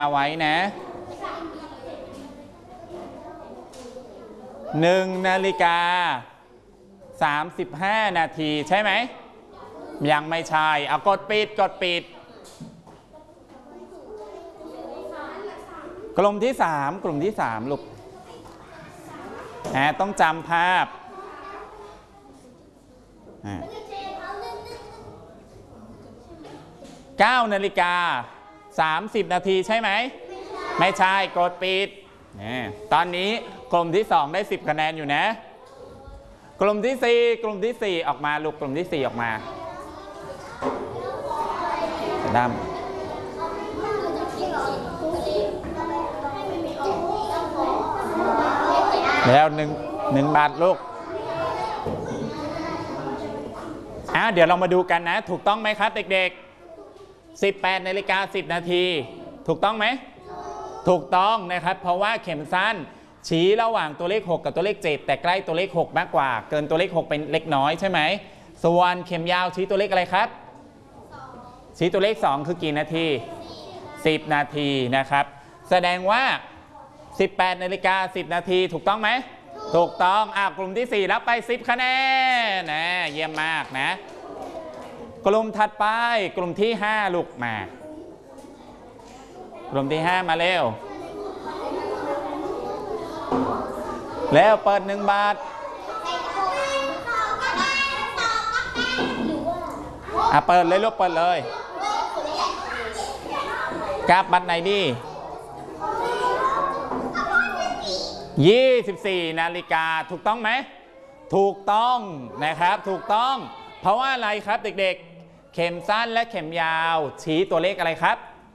เอาไว้นะ1:35 นาทีใช่ไหมยังไม่ใช่เอากดปิดกลุ่มที่3ลูกต้องจำภาพ9:30 นาทีใช่ไหมไม่ใช่กดปิดตอนนี้กลุ่มที่2ได้10 คะแนนอยู่นะกลุ่มที่4ออกมาลูกกลุ่มที่4ออกมาดำแล้ว1 บาทลูกเดี๋ยวเรามาดูกันนะถูกต้องไหมครับเด็กๆ18:10 นาทีถูกต้องไหมถูกต้องนะครับเพราะว่าเข็มสั้นชี้ระหว่างตัวเลข6กับตัวเลข7แต่ใกล้ตัวเลข6มากกว่าเกินตัวเลข6เป็นเล็กน้อยใช่ไหมส่วนเข็มยาวชี้ตัวเลขอะไรครับชี้ตัวเลข2คือกี่นาที10 นาทีนะครับแสดงว่า18:10 นาทีถูกต้องไหมถูกต้องกลุ่มที่4รับไป10 คะแนนเยี่ยมมากนะกลุ่มถัดไปกลุ่มที่5ลูกมากลุ่มที่5มาเร็วแล้วเปิด1 บาทเปิดเลยลูกเปิดเลยกราฟบัตรไหนดี24:00 น.ถูกต้องไหมถูกต้องนะครับถูกต้องเพราะว่าอะไรครับเด็กๆเข็มสั้นและเข็มยาวชี้ตัวเลขอะไรครับ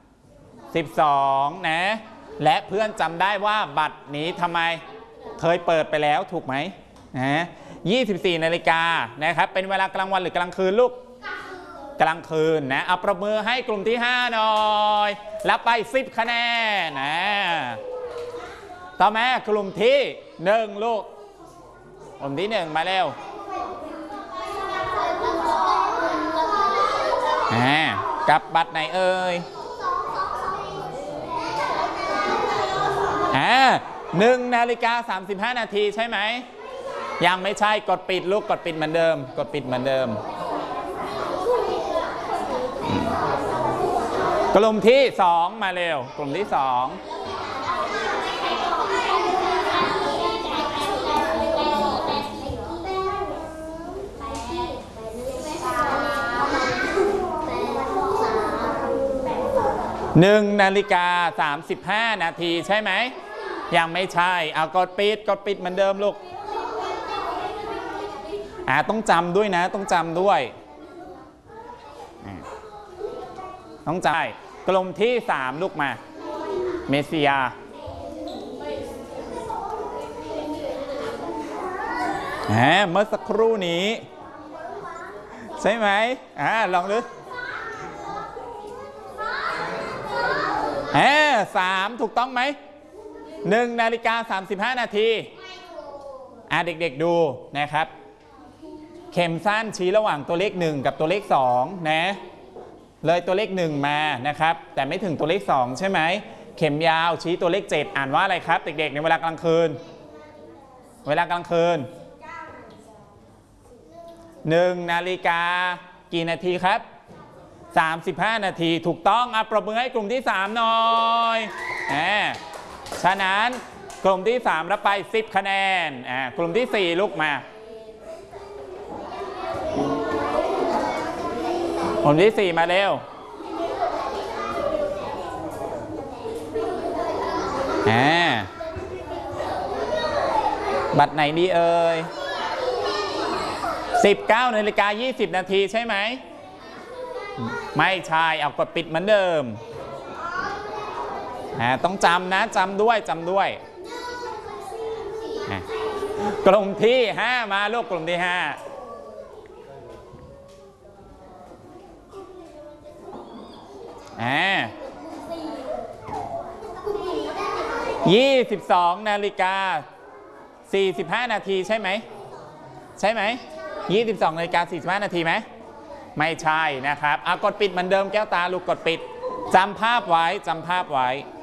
12นะและเพื่อนจำได้ว่าบัตรนี้ทำไมเคยเปิดไปแล้วถูกไหม24:00 น.นะครับเป็นเวลากลางวันหรือกลางคืนลูกกลางคืนนะเอาประมือให้กลุ่มที่5หน่อยรับไป10 คะแนนต่อมากลุ่มที่1ลูกกลุ่มที่1มาเร็วกับบัตรไหนเอ่ย1:35 นาทีใช่ไหมยังไม่ใช่กดปิดลูกกดปิดเหมือนเดิมกดปิดเหมือนเดิมกลุ่มที่2มาเร็วกลุ่มที่21:35 นาทีใช่ไหมยังไม่ใช่เอากดปิดเหมือนเดิมลูกต้องจำด้วยนะต้องจำด้วยต้องจำกลุ่มที่3ลูกมาเมสซิยาเมื่อสักครู่นี้ใช่ไหมลองดู3ถูกต้องไหม1:35 นาทีเด็กๆดูนะครับเข็มสั้นชี้ระหว่างตัวเลข1กับตัวเลข2นะเลยตัวเลข1มานะครับแต่ไม่ถึงตัวเลข2ใช่ไหมเข็มยาวชี้ตัวเลข7อ่านว่าอะไรครับเด็กๆในเวลากลางคืน1:00 กี่นาทีครับ35 นาทีถูกต้องปรบมือให้กลุ่มที่3หน่อยฉะนั้นกลุ่มที่3รับไป10 คะแนนกลุ่มที่4ลุกมากลุ่มที่4มาเร็วบัตรไหนดีเอ่ย19:20 นาทีใช่ไหมไม่ใช่เอากดปิดเหมือนเดิมต้องจำนะจำด้วยกลุ่มที่5มาลูกกลุ่มที่5 22:45 นาทีใช่ไหม22:45 นาทีไหมไม่ใช่นะครับกดปิดเหมือนเดิมแก้วตาลูกกดปิดจำภาพไว้